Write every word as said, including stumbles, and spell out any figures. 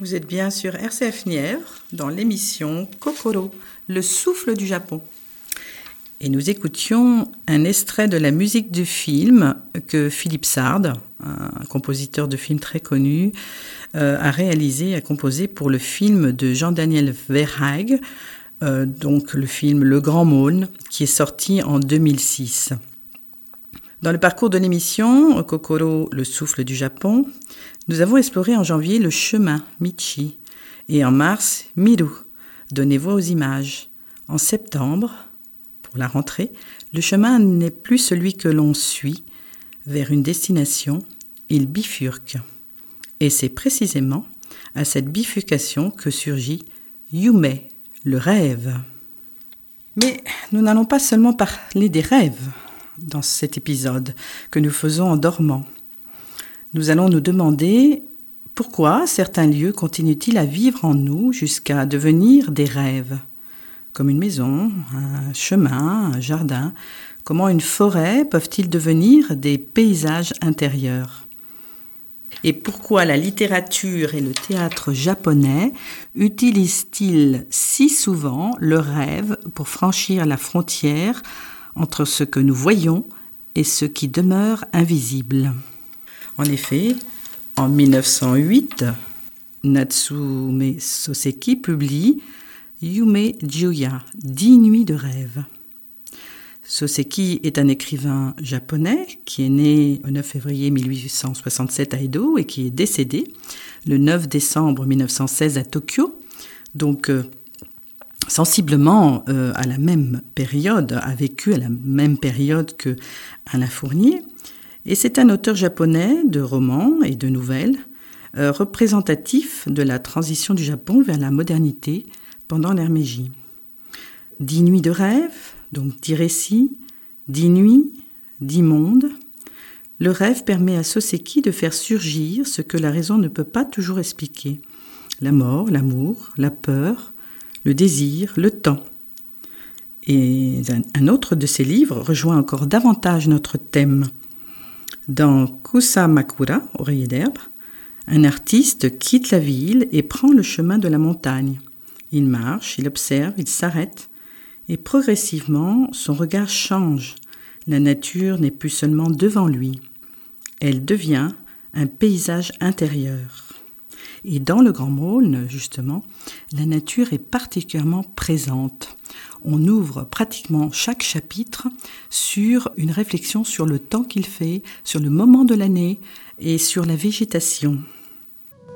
Vous êtes bien sur R C F Nièvre dans l'émission Kokoro, le souffle du Japon. Et nous écoutions un extrait de la musique du film que Philippe Sard, un compositeur de films très connu, euh, a réalisé, a composé pour le film de Jean-Daniel Verhaeghe, euh, donc le film Le Grand Maulne, qui est sorti en deux mille six. Dans le parcours de l'émission Kokoro, le souffle du Japon, nous avons exploré en janvier le chemin Michi et en mars Miru, donner voix aux images. En septembre, pour la rentrée, le chemin n'est plus celui que l'on suit vers une destination, il bifurque. Et c'est précisément à cette bifurcation que surgit Yume, le rêve. Mais nous n'allons pas seulement parler des rêves dans cet épisode que nous faisons en dormant. Nous allons nous demander pourquoi certains lieux continuent-ils à vivre en nous jusqu'à devenir des rêves, comme une maison, un chemin, un jardin. Comment une forêt peuvent-ils devenir des paysages intérieurs? Et pourquoi la littérature et le théâtre japonais utilisent-ils si souvent le rêve pour franchir la frontière entre ce que nous voyons et ce qui demeure invisible? En effet, en mille neuf cent huit, Natsume Soseki publie Yume Juya, dix nuits de rêve. Soseki est un écrivain japonais qui est né le neuf février mille huit cent soixante-sept à Edo et qui est décédé le neuf décembre mille neuf cent seize à Tokyo. Donc, euh, sensiblement euh, à la même période, a vécu à la même période que Alain Fournier. Et c'est un auteur japonais de romans et de nouvelles, euh, représentatif de la transition du Japon vers la modernité pendant l'ère Meiji. Dix nuits de rêve, donc dix récits, dix nuits, dix mondes. Le rêve permet à Soseki de faire surgir ce que la raison ne peut pas toujours expliquer. La mort, l'amour, la peur, le désir, le temps. Et un autre de ses livres rejoint encore davantage notre thème. Dans Kusamakura, Oreiller d'herbe, un artiste quitte la ville et prend le chemin de la montagne. Il marche, il observe, il s'arrête et progressivement son regard change. La nature n'est plus seulement devant lui, elle devient un paysage intérieur. Et dans le Grand Maulne, justement, la nature est particulièrement présente. On ouvre pratiquement chaque chapitre sur une réflexion sur le temps qu'il fait, sur le moment de l'année et sur la végétation.